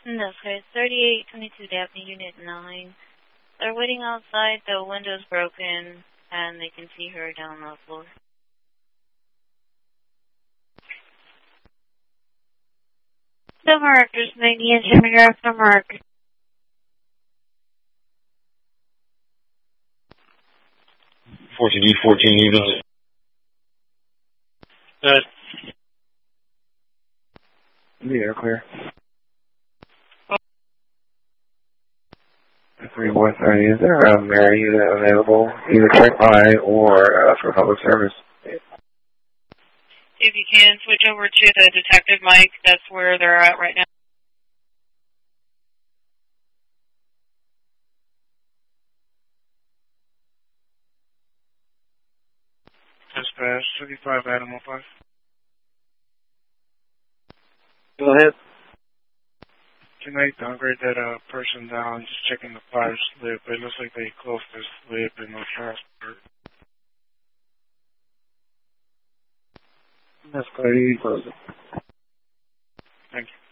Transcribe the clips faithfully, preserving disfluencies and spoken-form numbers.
No, sir. thirty-eight twenty-two Daphne, Unit nine. They're waiting outside. The window's broken, and they can see her down on the floor. The markers, Maggie and Jimmy are the markers. fourteen D, fourteen units. Good. The air clear. three one thirty, is there a Mary unit available, either check by or uh, for public service? If you can, switch over to the detective mic. That's where they're at right now. Dispatch, thirty-five Animal five. Go ahead. Can I downgrade that uh, person down? Just checking the fire slip. It looks like they closed their slip and no transport. That's clear, you can close it. Thank you.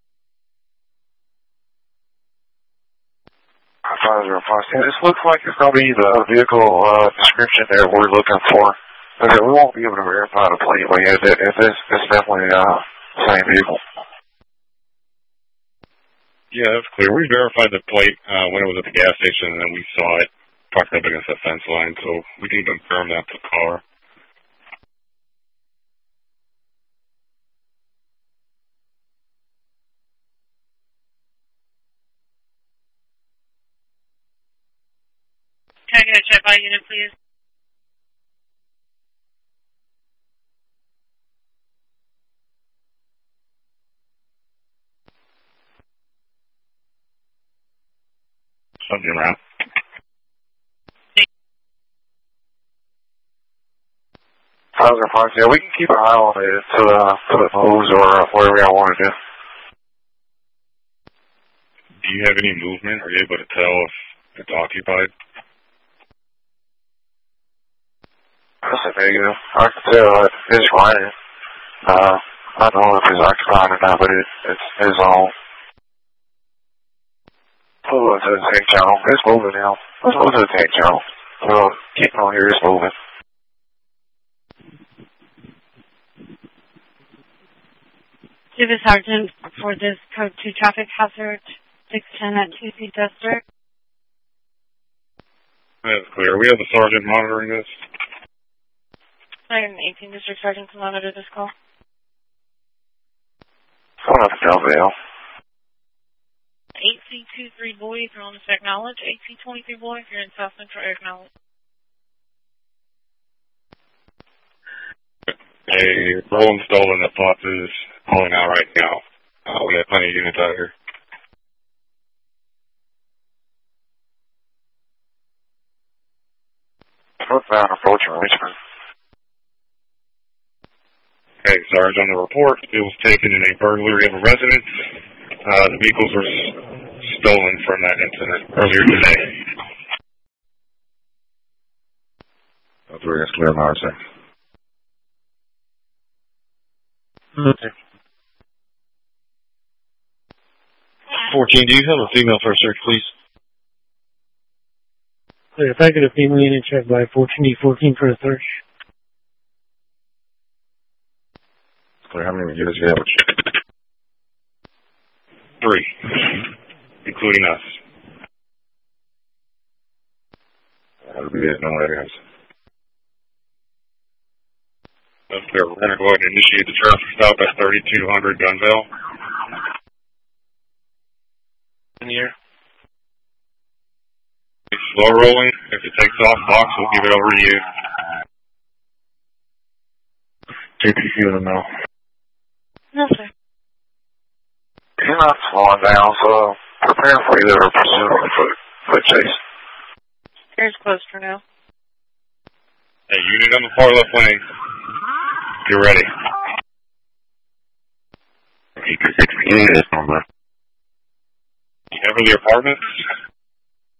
five zero five. Yeah, this looks like it's going to be the vehicle uh, description that we're looking for. Okay, we won't be able to verify the plate, but yeah, it, it, it's, it's definitely uh, the same vehicle. Yeah, that's clear. We verified the plate uh, when it was at the gas station, and then we saw it parked up against the fence line, so we can confirm that's the car. Can I get a check by unit, please? Something around. five zero five, yeah, we can keep an eye on it until uh, until it moves or uh, whatever y'all want to do. Do you have any movement? Are you able to tell if it's occupied? That's a negative. I can tell if it's running. Uh, I don't know if it's occupied or not, but it, it's, it's on. Pull into the tank channel. It's moving now. Let's move to the tank channel. Well, keep on here, it's moving. To the sergeant for this code two traffic hazard six ten at two C District. That's clear. We have the sergeant monitoring this. I am eighteen District Sergeant to monitor this call. Phone up to Delville. eight C twenty-three Boy, if you're on this, acknowledge. eight C twenty-three Boy, if you're in South Central, acknowledge. A rolling stolen that Fox is pulling out right now. Uh, we have plenty of units out here. Northbound approaching Richmond. Okay, Sarge, on the report, it was taken in a burglary of a residence. Uh, the vehicles were s- stolen from that incident earlier today. That's where it's clear now, sir. Okay. fourteen, do you have a female for a search, please? Clear. If I get a female unit check by fourteen D fourteen for a search. Clear. How many units do you have? Three, including us. That'll be it. No areas. That's clear. We're going to go ahead and initiate the traffic stop at thirty-two hundred Gunvale. In here. It's slow rolling. If it takes off, box, we'll give it over to you. J P C with a no. No, sir. You're not slowing down, so prepare for either a pursuit or a foot, foot chase. Air's closed for now. Hey, unit on the far left lane. Get ready. eight two six, this number. Beverly Apartments.